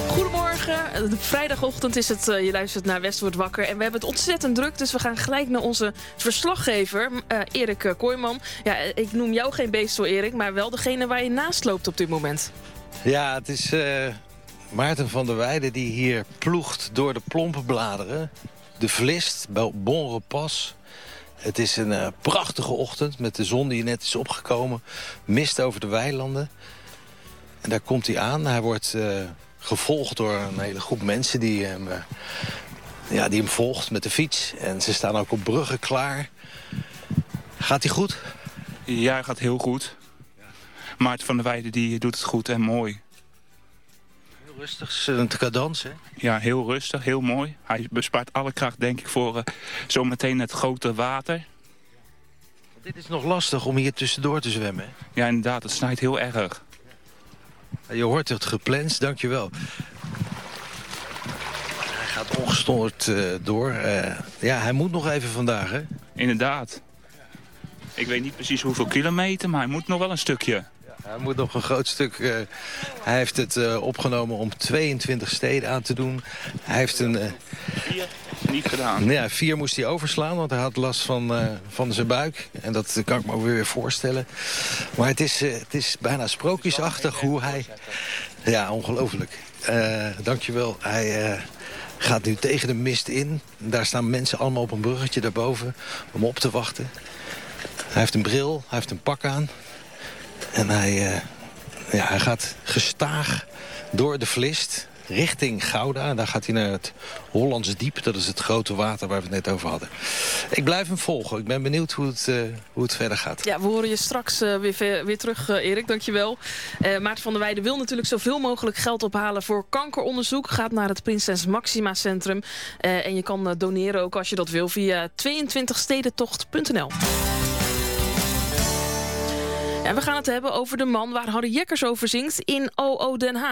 Goedemorgen, vrijdagochtend is het, je luistert naar West wordt wakker. En we hebben het ontzettend druk, dus we gaan gelijk naar onze verslaggever, Erik Kooijman. Ja, ik noem jou geen beest hoor, Erik, maar wel degene waar je naast loopt op dit moment. Ja, het is Maarten van der Weijden die hier ploegt door de plompenbladeren. De Vlist, Bon Repas. Het is een prachtige ochtend met de zon die net is opgekomen. Mist over de weilanden. En daar komt hij aan. Hij wordt gevolgd door een hele groep mensen die hem volgt met de fiets. En ze staan ook op bruggen klaar. Gaat hij goed? Ja, hij gaat heel goed. Maarten van der Weijden die doet het goed en mooi. Heel rustig, een cadans, hè? Ja, heel rustig, heel mooi. Hij bespaart alle kracht, denk ik, voor zometeen het grote water. Dit is nog lastig om hier tussendoor te zwemmen, hè? Ja, inderdaad, het snijdt heel erg. Je hoort het geplans, dankjewel. Hij gaat ongestoord door. Hij moet nog even vandaag, hè? Inderdaad. Ik weet niet precies hoeveel kilometer, maar hij moet nog wel een stukje. Ja, hij moet nog een groot stuk. Hij heeft het opgenomen om 22 steden aan te doen. Hij heeft 4 niet gedaan. Ja, 4 moest hij overslaan, want hij had last van zijn buik. En dat kan ik me ook weer voorstellen. Maar het is bijna sprookjesachtig hoe hij... Ja, ongelooflijk. Dankjewel. Hij gaat nu tegen de mist in. Daar staan mensen allemaal op een bruggetje daarboven om op te wachten. Hij heeft een bril, hij heeft een pak aan. En hij gaat gestaag door de Vlist richting Gouda. En daar gaat hij naar het Hollandse Diep. Dat is het grote water waar we het net over hadden. Ik blijf hem volgen. Ik ben benieuwd hoe het verder gaat. Ja, we horen je straks weer terug, Erik. Dankjewel. Maarten van der Weijden wil natuurlijk zoveel mogelijk geld ophalen voor kankeronderzoek. Gaat naar het Prinses Maxima Centrum. En je kan doneren ook als je dat wil via 22stedentocht.nl. Ja, we gaan het hebben over de man waar Harry Jekkers over zingt in OO Den Haag.